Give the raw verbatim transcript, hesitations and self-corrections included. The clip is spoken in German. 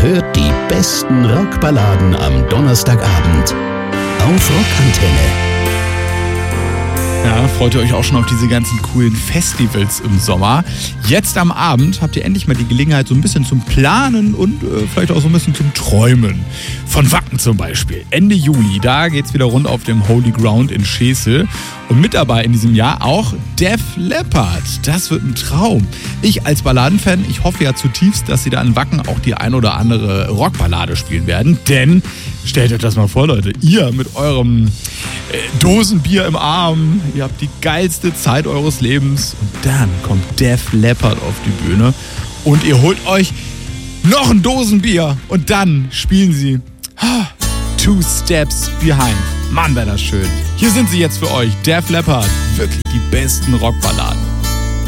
hört die besten Rockballaden am Donnerstagabend auf Rockantenne. Ja, freut ihr euch auch schon auf diese ganzen coolen Festivals im Sommer? Jetzt am Abend habt ihr endlich mal die Gelegenheit, so ein bisschen zum Planen und äh, vielleicht auch so ein bisschen zum Träumen. Von Wacken zum Beispiel. Ende Juli, da geht's wieder rund auf dem Holy Ground in Schesel. Und mit dabei in diesem Jahr auch Def Leppard. Das wird ein Traum. Ich als Balladenfan, ich hoffe ja zutiefst, dass sie da in Wacken auch die ein oder andere Rockballade spielen werden. Denn, stellt euch das mal vor, Leute, ihr mit eurem äh, Dosenbier im Arm, ihr habt die geilste Zeit eures Lebens. Und dann kommt Def Leppard auf die Bühne und ihr holt euch noch ein Dosenbier. Und dann spielen sie Two Steps Behind. Mann, wäre das schön. Hier sind sie jetzt für euch, Def Leppard. Wirklich die besten Rockballaden.